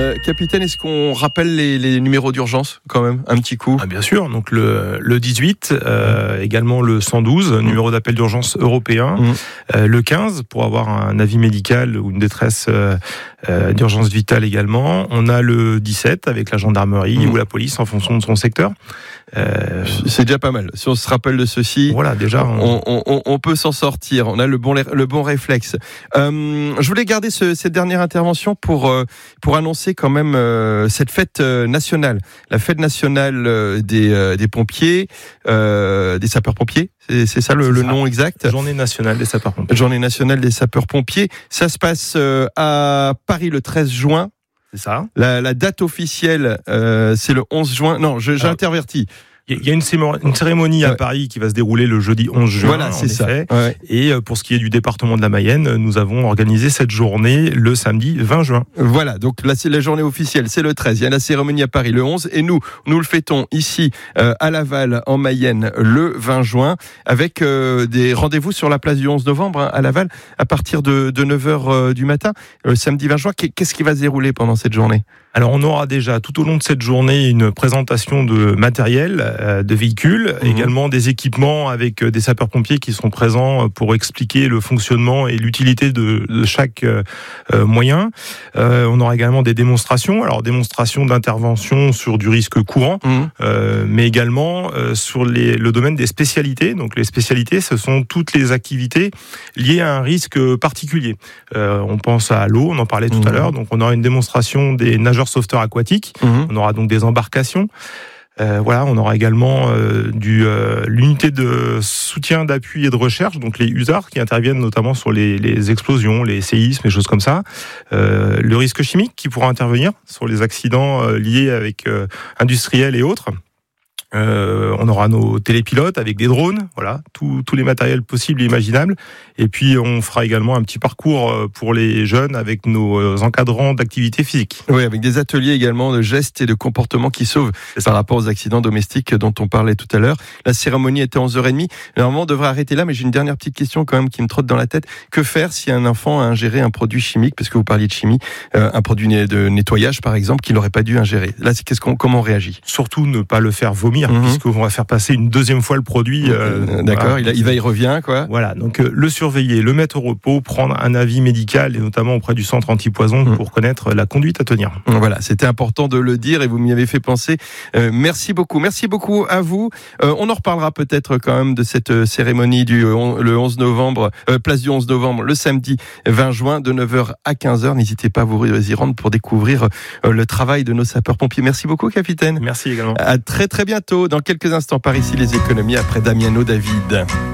Capitaine, est-ce qu'on rappelle les numéros d'urgence quand même, un petit coup? Bien sûr, donc le 18, également le 112, numéro d'appel d'urgence européen, le 15 pour avoir un avis médical ou une détresse d'urgence vitale également. On a le 17 avec la gendarmerie ou la police en fonction de son secteur. C'est déjà pas mal. Si on se rappelle de ceci, voilà, déjà, on peut s'en sortir. On a le bon réflexe. Je voulais garder cette dernière intervention pour annoncer quand même cette fête nationale, la fête nationale des pompiers, des sapeurs-pompiers. C'est ça le nom exact. Journée nationale des sapeurs-pompiers. Journée nationale des sapeurs-pompiers. Ça se passe à Paris le 13 juin. C'est ça. La date officielle, c'est le 11 juin. Non, j'intervertis. Il y a une cérémonie à Paris qui va se dérouler le jeudi 11 juin. Voilà, c'est ça. Ouais. Et pour ce qui est du département de la Mayenne, nous avons organisé cette journée le samedi 20 juin. Voilà, donc là, c'est la journée officielle, c'est le 13. Il y a la cérémonie à Paris le 11. Et nous le fêtons ici à Laval, en Mayenne, le 20 juin, avec des rendez-vous sur la place du 11 novembre à Laval, à partir de 9h du matin, le samedi 20 juin. Qu'est-ce qui va se dérouler pendant cette journée ? Alors on aura déjà tout au long de cette journée une présentation de matériel, de véhicules, également des équipements avec des sapeurs-pompiers qui seront présents pour expliquer le fonctionnement et l'utilité de chaque moyen. On aura également des démonstrations, alors démonstrations d'intervention sur du risque courant, mais également sur le domaine des spécialités. Donc les spécialités, ce sont toutes les activités liées à un risque particulier. On pense à l'eau, on en parlait tout à l'heure, donc on aura une démonstration des nageurs sauveteurs aquatiques, on aura donc des embarcations. Voilà, on aura également l'unité de soutien, d'appui et de recherche, donc les USAR, qui interviennent notamment sur les explosions, les séismes, les choses comme ça. Le risque chimique qui pourra intervenir sur les accidents liés avec industriels et autres. On aura nos télépilotes avec des drones, voilà, tous les matériels possibles et imaginables. Et puis on fera également un petit parcours pour les jeunes avec nos encadrants d'activité physique. Oui, avec des ateliers également de gestes et de comportements qui sauvent par rapport aux accidents domestiques dont on parlait tout à l'heure. La cérémonie était à 11h30. Normalement, on devrait arrêter là, mais j'ai une dernière petite question quand même qui me trotte dans la tête. Que faire si un enfant a ingéré un produit chimique, parce que vous parliez de chimie, un produit de nettoyage par exemple, qu'il n'aurait pas dû ingérer? Là, comment on réagit? Surtout ne pas le faire vomir, puisqu'on va faire passer une deuxième fois le produit. D'accord, voilà. il va y revient, quoi. Voilà, donc le surveiller, le mettre au repos, prendre un avis médical et notamment auprès du centre antipoison pour connaître la conduite à tenir. Voilà, c'était important de le dire et vous m'y avez fait penser. Merci beaucoup à vous. On en reparlera peut-être quand même de cette cérémonie le 11 novembre, place du 11 novembre, le samedi 20 juin de 9h à 15h. N'hésitez pas à vous y rendre pour découvrir le travail de nos sapeurs-pompiers. Merci beaucoup, capitaine. Merci également. À très très bientôt. Dans quelques instants, par ici les économies après Damiano David.